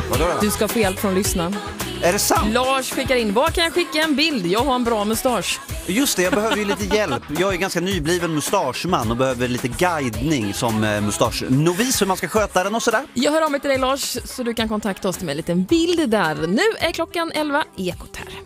Vadå då? Du ska få hjälp från lyssna. Är det sant? Lars skickar in. Var kan jag skicka en bild? Jag har en bra mustasch. Just det, jag behöver ju lite hjälp. Jag är ganska nybliven mustaschman och behöver lite guidning som mustaschnovis hur man ska sköta den och sådär. Jag hör av mig till dig, Lars, så du kan kontakta oss med en liten bild där. Nu är klockan 11, Ekot här.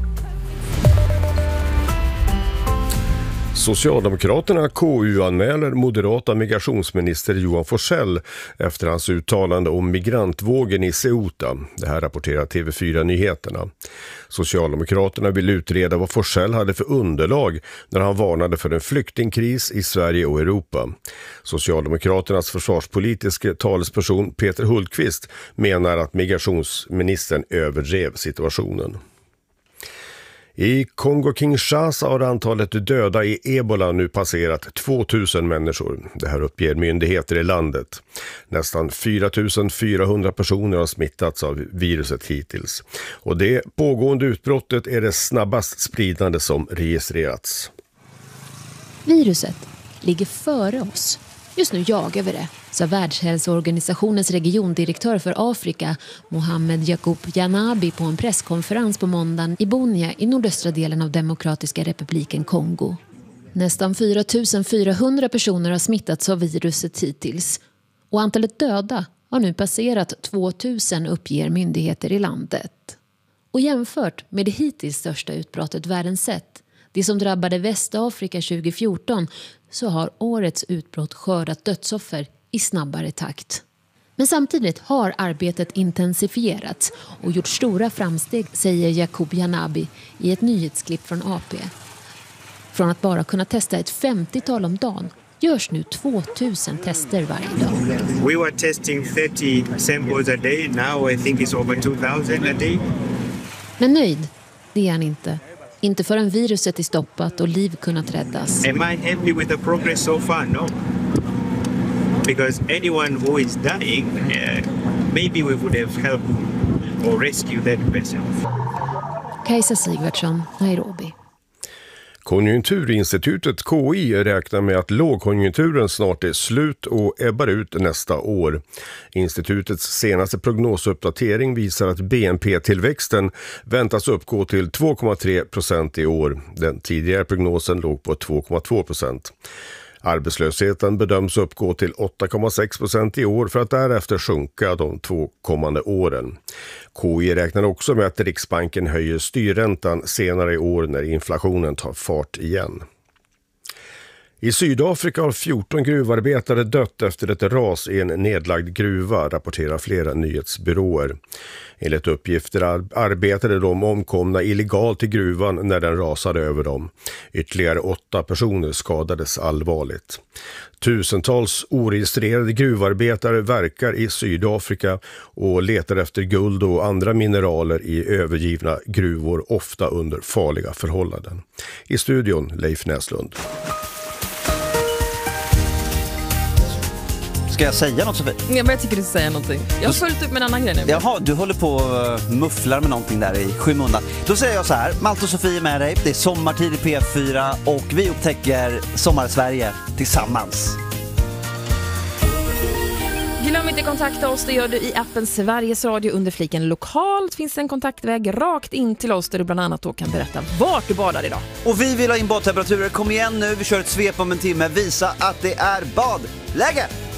Socialdemokraterna KU-anmäler moderata migrationsminister Johan Forssell efter hans uttalande om migrantvågen i Ceuta. Det här rapporterar TV4-nyheterna. Socialdemokraterna vill utreda vad Forssell hade för underlag när han varnade för en flyktingkris i Sverige och Europa. Socialdemokraternas försvarspolitiska talesperson Peter Hultqvist menar att migrationsministern överdrev situationen. I Kongo-Kinshasa har antalet döda i Ebola nu passerat 2000 människor. Det här uppger myndigheter i landet. Nästan 4400 personer har smittats av viruset hittills. Och det pågående utbrottet är det snabbast spridande som registrerats. Viruset ligger före oss. Just nu jagar vi det, sa Världshälsoorganisationens regiondirektör för Afrika, Mohamed Yacoub Janabi, på en presskonferens på måndagen i Bunia i nordöstra delen av Demokratiska republiken Kongo. Nästan 4400 personer har smittats av viruset hittills. Och antalet döda har nu passerat 2000, uppger myndigheter i landet. Och jämfört med det hittills största utbrottet världen sett, det som drabbade Västafrika 2014, så har årets utbrott skördat dödsoffer i snabbare takt. Men samtidigt har arbetet intensifierats och gjort stora framsteg, säger Yacoub Janabi i ett nyhetsklipp från AP. Från att bara kunna testa ett 50-tal om dagen görs nu 2000 tester varje dag. We were testing 30 samples a day. Now I think it's over 2000 a day. Men nöjd, det är han inte. Inte förrän viruset är stoppat och liv kunnat räddas. Am I happy with the progress so far? No. Because anyone who is dying, maybe we would have helped or rescued that person. Kajsa Sigvardsson, Nairobi. Konjunkturinstitutet KI räknar med att lågkonjunkturen snart är slut och ebbar ut nästa år. Institutets senaste prognosuppdatering visar att BNP-tillväxten väntas uppgå till 2,3% i år. Den tidigare prognosen låg på 2,2%. Arbetslösheten bedöms uppgå till 8,6% i år för att därefter sjunka de 2 kommande åren. KI räknar också med att Riksbanken höjer styrräntan senare i år när inflationen tar fart igen. I Sydafrika har 14 gruvarbetare dött efter ett ras i en nedlagd gruva, rapporterar flera nyhetsbyråer. Enligt uppgifter arbetade de omkomna illegalt i gruvan när den rasade över dem. Ytterligare 8 personer skadades allvarligt. Tusentals oregistrerade gruvarbetare verkar i Sydafrika och letar efter guld och andra mineraler i övergivna gruvor, ofta under farliga förhållanden. I studion Leif Näslund. Ska jag säga något, Sofie? Ja, men jag tycker du ska säga någonting. Jag har följt upp med en annan grej nu. Jaha, du håller på och mufflar med någonting där i skymundan. Då säger jag så här, Malte och Sofie är med dig. Det är sommartid i P4 och vi upptäcker Sommarsverige tillsammans. Glöm inte kontakta oss, det gör du i appen Sveriges Radio. Under fliken lokalt finns en kontaktväg rakt in till oss där du bland annat då kan berätta vart du badar idag. Och vi vill ha in badtemperaturer. Kom igen nu, vi kör ett svep om en timme. Visa att det är badläge!